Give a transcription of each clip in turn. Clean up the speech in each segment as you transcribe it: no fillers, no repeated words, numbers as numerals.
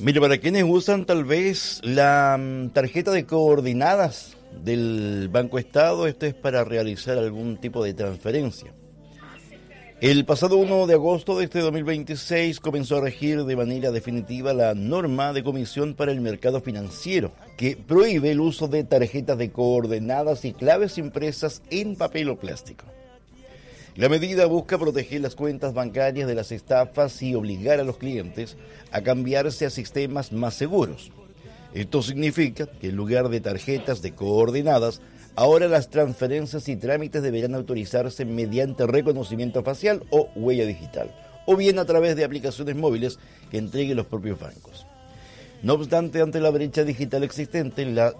Mire, para quienes usan tal vez la tarjeta de coordenadas del Banco Estado, esto es para realizar algún tipo de transferencia. El pasado 1 de agosto de este 2026 comenzó a regir de manera definitiva la norma de Comisión para el Mercado Financiero, que prohíbe el uso de tarjetas de coordenadas y claves impresas en papel o plástico. La medida busca proteger las cuentas bancarias de las estafas y obligar a los clientes a cambiarse a sistemas más seguros. Esto significa que en lugar de tarjetas de coordenadas, ahora las transferencias y trámites deberán autorizarse mediante reconocimiento facial o huella digital, o bien a través de aplicaciones móviles que entreguen los propios bancos. No obstante, ante la brecha digital existente, la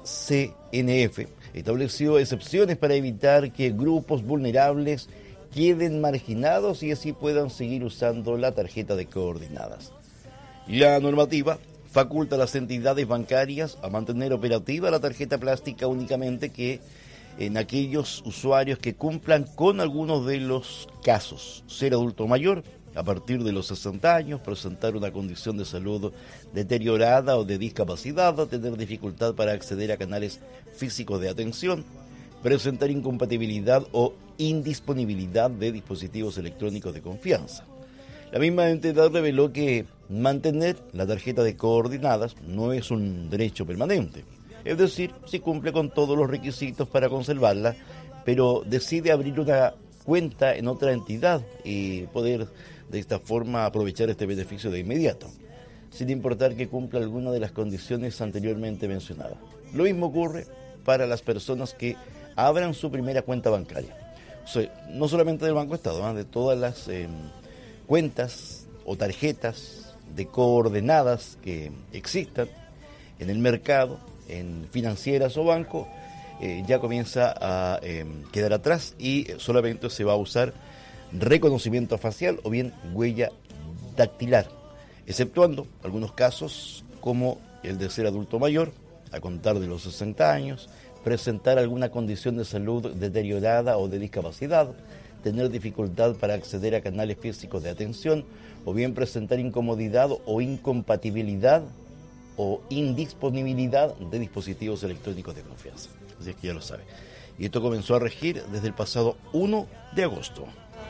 CNF estableció excepciones para evitar que grupos vulnerables queden marginados y así puedan seguir usando la tarjeta de coordenadas. La normativa faculta a las entidades bancarias a mantener operativa la tarjeta plástica únicamente que en aquellos usuarios que cumplan con algunos de los casos: ser adulto mayor a partir de los 60 años, presentar una condición de salud deteriorada o de discapacidad, tener dificultad para acceder a canales físicos de atención, presentar incompatibilidad o indisponibilidad de dispositivos electrónicos de confianza. La misma entidad reveló que mantener la tarjeta de coordenadas no es un derecho permanente, es decir, si cumple con todos los requisitos para conservarla, pero decide abrir una cuenta en otra entidad y poder de esta forma aprovechar este beneficio de inmediato, sin importar que cumpla alguna de las condiciones anteriormente mencionadas. Lo mismo ocurre para las personas que abran su primera cuenta bancaria. O sea, no solamente del Banco Estado, de todas las cuentas o tarjetas de coordenadas que existan en el mercado, en financieras o bancos, ya comienza a quedar atrás y solamente se va a usar reconocimiento facial o bien huella dactilar, exceptuando algunos casos como el de ser adulto mayor a contar de los 60 años, presentar alguna condición de salud deteriorada o de discapacidad, tener dificultad para acceder a canales físicos de atención, o bien presentar incomodidad o incompatibilidad o indisponibilidad de dispositivos electrónicos de confianza. Así es que ya lo sabe. Y esto comenzó a regir desde el pasado 1 de agosto.